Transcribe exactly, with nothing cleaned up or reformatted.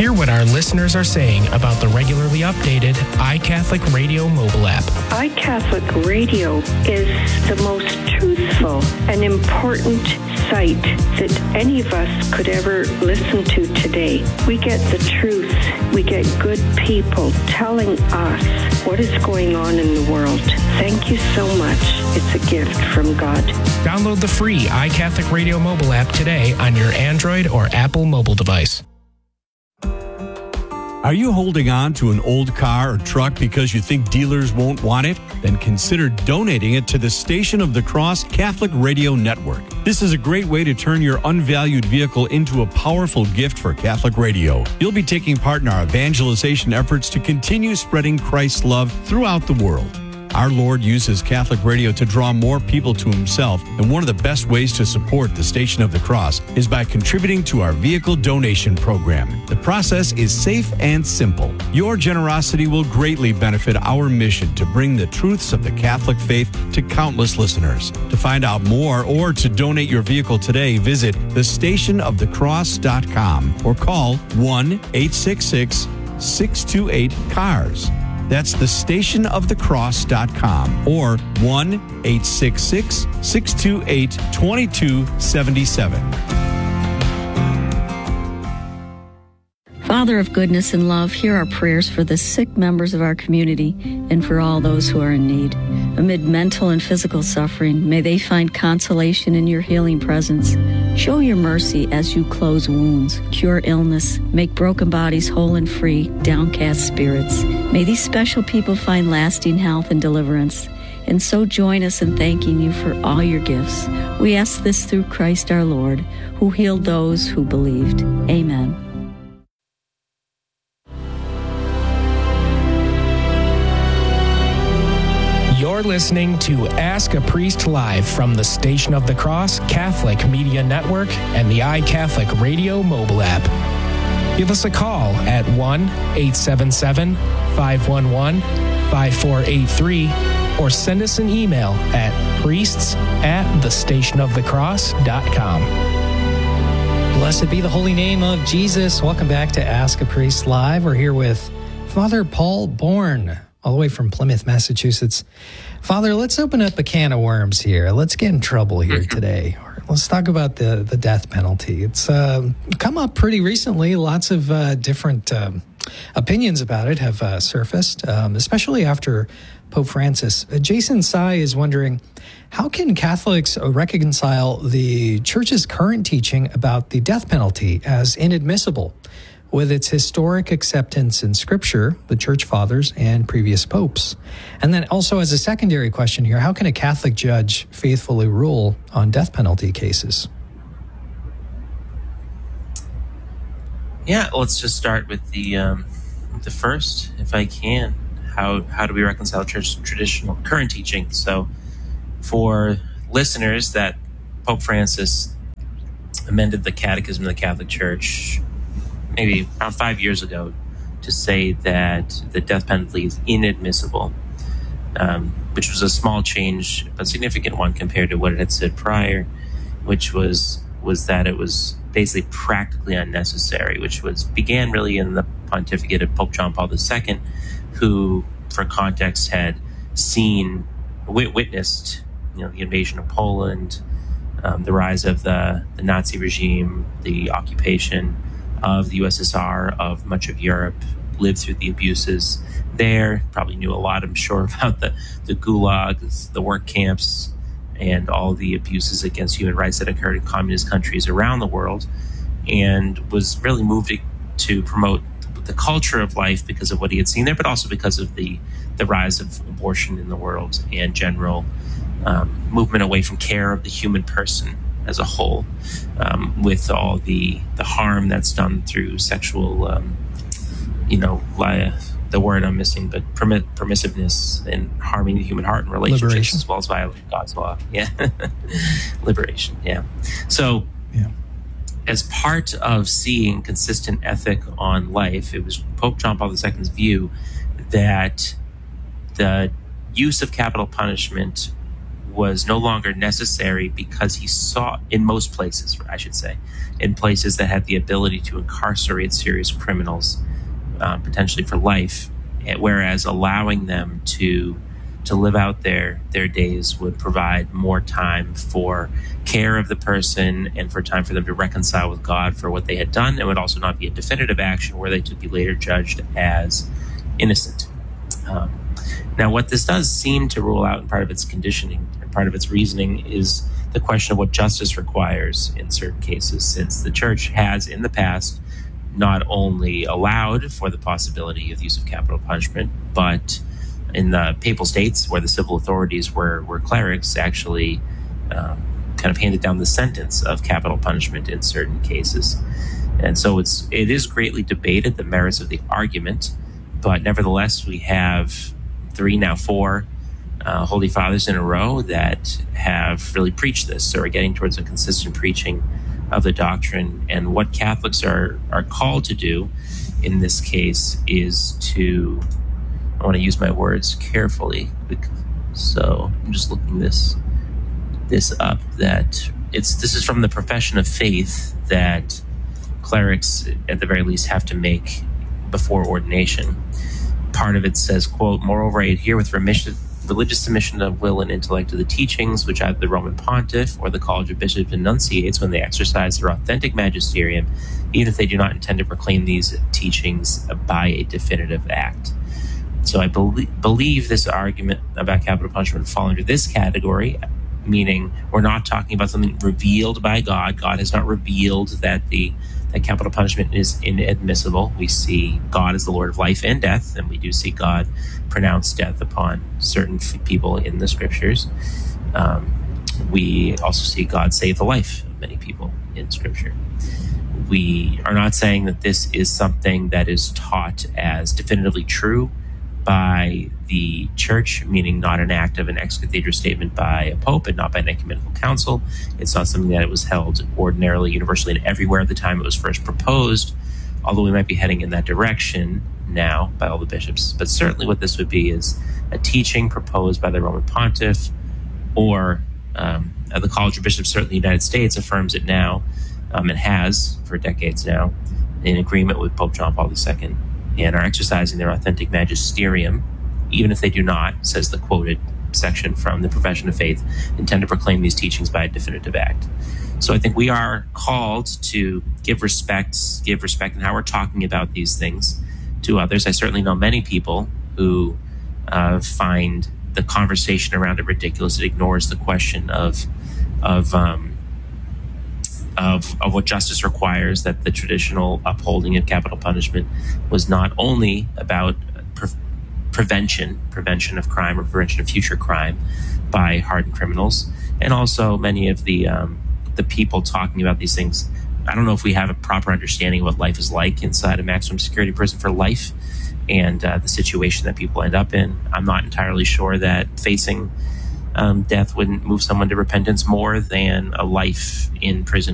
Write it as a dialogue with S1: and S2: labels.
S1: Hear what our listeners are saying about the regularly updated iCatholic Radio mobile app.
S2: iCatholic Radio is the most truthful and important site that any of us could ever listen to today. We get the truth. We get good people telling us what is going on in the world. Thank you so much. It's a gift from God.
S1: Download the free iCatholic Radio mobile app today on your Android or Apple mobile device.
S3: Are you holding on to an old car or truck because you think dealers won't want it? Then consider donating it to the Station of the Cross Catholic Radio Network. This is a great way to turn your unvalued vehicle into a powerful gift for Catholic radio. You'll be taking part in our evangelization efforts to continue spreading Christ's love throughout the world. Our Lord uses Catholic radio to draw more people to himself, and one of the best ways to support the Station of the Cross is by contributing to our vehicle donation program. The process is safe and simple. Your generosity will greatly benefit our mission to bring the truths of the Catholic faith to countless listeners. To find out more or to donate your vehicle today, visit the station of the cross dot com or call one eight six six, six two eight, C A R S. That's the station of the cross dot com or one eight six six, six two eight, two two seven seven.
S4: Father of goodness and love, hear our prayers for the sick members of our community and for all those who are in need. Amid mental and physical suffering, may they find consolation in your healing presence. Show your mercy as you close wounds, cure illness, make broken bodies whole and free, downcast spirits. May these special people find lasting health and deliverance. And so join us in thanking you for all your gifts. We ask this through Christ our Lord, who healed those who believed. Amen.
S1: You're listening to Ask a Priest Live from the Station of the Cross Catholic Media Network and the iCatholic Radio mobile app. Give us a call at one eight seven seven, five one one, five four eight three or send us an email at priests at the station of the cross dot com.
S5: Blessed be the holy name of Jesus. Welcome back to Ask a Priest Live. We're here with Father Paul Bourne, all the way from Plymouth, Massachusetts. Father, let's open up a can of worms here. Let's get in trouble here today. Let's talk about the, the death penalty. It's uh, come up pretty recently. Lots of uh, different um, opinions about it have uh, surfaced, um, especially after Pope Francis. Uh, Jason Tsai is wondering, how can Catholics reconcile the Church's current teaching about the death penalty as inadmissible with its historic acceptance in Scripture, the Church Fathers, and previous popes? And then also as a secondary question here, how can a Catholic judge faithfully rule on death penalty cases?
S6: Yeah, let's just start with the um, the first, if I can. How how do we reconcile Church traditional current teaching? So for listeners, that Pope Francis amended the Catechism of the Catholic Church maybe around five years ago to say that the death penalty is inadmissible, um, which was a small change, but significant one compared to what it had said prior, which was was that it was basically practically unnecessary, which was began really in the pontificate of Pope John Paul the Second, who, for context, had seen, witnessed, you know, the invasion of Poland, um, the rise of the, the Nazi regime, the occupation of the U S S R, of much of Europe, lived through the abuses there, probably knew a lot, I'm sure, about the, the gulags, the work camps, and all the abuses against human rights that occurred in communist countries around the world, and was really moved to promote the culture of life because of what he had seen there, but also because of the, the rise of abortion in the world and general um, movement away from care of the human person as a whole, um, with all the the harm that's done through sexual, um, you know, li- the word I'm missing, but permi- permissiveness and harming the human heart and relationships, Liberation. As well as violating God's law. Yeah, Liberation. Yeah. So, yeah. As part of seeing consistent ethic on life, it was Pope John Paul the Second's view that the use of capital punishment was no longer necessary because he saw, in most places, I should say, in places that had the ability to incarcerate serious criminals, um, potentially for life, whereas allowing them to to live out their, their days would provide more time for care of the person and for time for them to reconcile with God for what they had done. It would also not be a definitive action where they could be later judged as innocent. Um, now, what this does seem to rule out in part of its conditioning and part of its reasoning is the question of what justice requires in certain cases, since the church has in the past not only allowed for the possibility of use of capital punishment, but in the papal states where the civil authorities were, were clerics, actually um, kind of handed down the sentence of capital punishment in certain cases. And so it's it is greatly debated, the merits of the argument, but nevertheless, we have three, now four, uh, Holy Fathers in a row that have really preached this, so we're getting towards a consistent preaching of the doctrine. And what Catholics are, are called to do in this case is to, I want to use my words carefully, so I'm just looking this this up, that it's this is from the profession of faith that clerics, at the very least, have to make before ordination. Part of it says, quote, "Moreover, I adhere with remission, religious submission of will and intellect to the teachings which either the Roman Pontiff or the College of Bishops enunciates when they exercise their authentic magisterium, even if they do not intend to proclaim these teachings by a definitive act." So I belie- believe this argument about capital punishment would fall under this category, meaning we're not talking about something revealed by God. God has not revealed that the that capital punishment is inadmissible. We see God as the Lord of life and death, and we do see God pronounce death upon certain people in the scriptures. Um, we also see God save the life of many people in scripture. We are not saying that this is something that is taught as definitively true by the church, meaning not an act of an ex cathedra statement by a pope and not by an ecumenical council. It's not something that it was held ordinarily, universally, and everywhere at the time it was first proposed, although we might be heading in that direction now by all the bishops. But certainly what this would be is a teaching proposed by the Roman Pontiff, or um, the College of Bishops, certainly the United States, affirms it now, um, and has for decades now, in agreement with Pope John Paul the Second, and are exercising their authentic magisterium, even if they do not, says the quoted section from the Profession of Faith, intend to proclaim these teachings by a definitive act. So I think we are called to give respect, give respect in how we're talking about these things to others. I certainly know many people who uh, find the conversation around it ridiculous. It ignores the question of of um, Of, of what justice requires, that the traditional upholding of capital punishment was not only about pre- prevention, prevention of crime or prevention of future crime by hardened criminals, and also many of the um, the people talking about these things. I don't know if we have a proper understanding of what life is like inside a maximum security prison for life, and uh, the situation that people end up in. I'm not entirely sure that facing um, death wouldn't move someone to repentance more than a life in prison